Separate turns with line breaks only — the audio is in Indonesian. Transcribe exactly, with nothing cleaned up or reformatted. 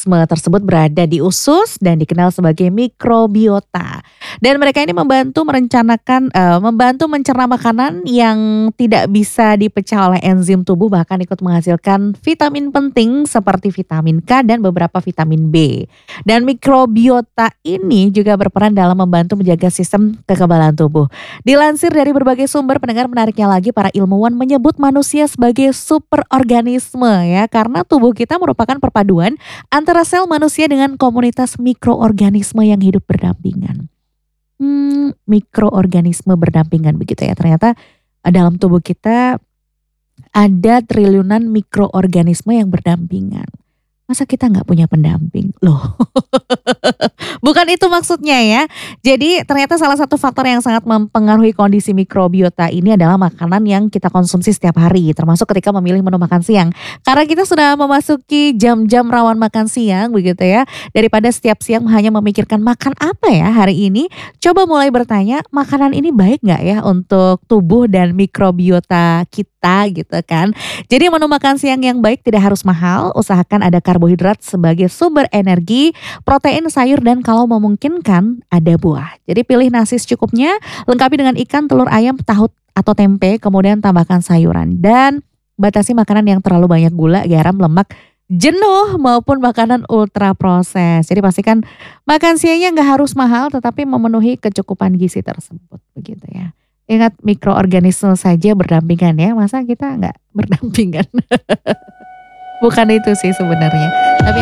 mikroorganisme tersebut berada di usus dan dikenal sebagai mikrobiota. Dan mereka ini membantu merencanakan, eee, membantu mencerna makanan yang tidak bisa dipecah oleh enzim tubuh, bahkan ikut menghasilkan vitamin penting seperti vitamin K dan beberapa vitamin B. Dan mikrobiota ini juga berperan dalam membantu menjaga sistem kekebalan tubuh. Dilansir dari berbagai sumber, pendengar, menariknya lagi para ilmuwan menyebut manusia sebagai superorganisme ya, karena tubuh kita merupakan perpaduan antara sel manusia dengan komunitas mikroorganisme yang hidup berdampingan. Mmm, mikroorganisme berdampingan begitu ya, ternyata dalam tubuh kita ada triliunan mikroorganisme yang berdampingan. Masa kita nggak punya pendamping? Loh, bukan itu maksudnya ya. Jadi ternyata salah satu faktor yang sangat mempengaruhi kondisi mikrobiota ini adalah makanan yang kita konsumsi setiap hari, termasuk ketika memilih menu makan siang. Karena kita sudah memasuki jam-jam rawan makan siang begitu ya. Daripada setiap siang hanya memikirkan makan apa ya hari ini, coba mulai bertanya, makanan ini baik nggak ya untuk tubuh dan mikrobiota kita gitu kan. Jadi menu makan siang yang baik tidak harus mahal, usahakan ada karbohidrat sebagai sumber energi, protein, sayur, dan kalau memungkinkan ada buah. Jadi pilih nasi secukupnya, lengkapi dengan ikan, telur, ayam, tahu atau tempe, kemudian tambahkan sayuran. Dan batasi makanan yang terlalu banyak gula, garam, lemak, jenuh maupun makanan ultra proses. Jadi pastikan makan siangnya nggak harus mahal tetapi memenuhi kecukupan gizi tersebut begitu ya. Ingat mikroorganisme saja berdampingan ya, masa kita nggak berdampingan? Bukan itu sih sebenarnya, tapi